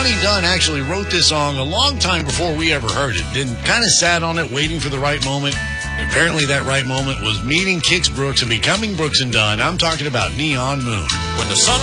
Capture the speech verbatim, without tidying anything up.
Ronnie Dunn actually wrote this song a long time before we ever heard it. Then kind of sat on it, waiting for the right moment. Apparently that right moment was meeting Kix Brooks and becoming Brooks and Dunn. I'm talking about Neon Moon. When the sun